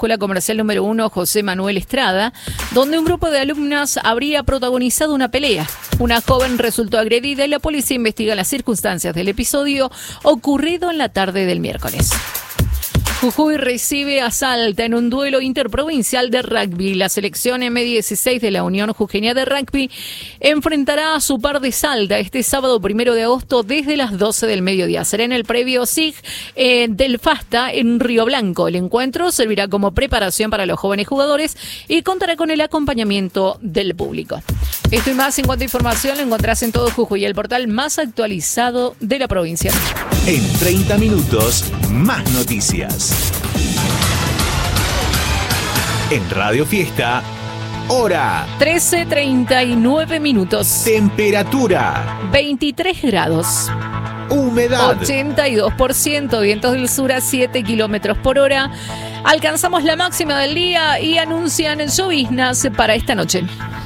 Escuela Comercial número 1 José Manuel Estrada, donde un grupo de alumnas habría protagonizado una pelea. Una joven resultó agredida y la policía investiga las circunstancias del episodio ocurrido en la tarde del miércoles. Jujuy recibe a Salta en un duelo interprovincial de rugby. La selección M16 de la Unión Jujeña de Rugby enfrentará a su par de Salta este sábado 1 de agosto desde las 12 del mediodía. Será en el previo SIG del FASTA en Río Blanco. El encuentro servirá como preparación para los jóvenes jugadores y contará con el acompañamiento del público. Esto y más en cuanto a información lo encontrás en todo Jujuy, el portal más actualizado de la provincia. En 30 minutos, más noticias. En Radio Fiesta, hora 13:39 minutos. Temperatura 23 grados. Humedad 82%, vientos del sur a 7 kilómetros por hora. Alcanzamos la máxima del día y anuncian lloviznas para esta noche.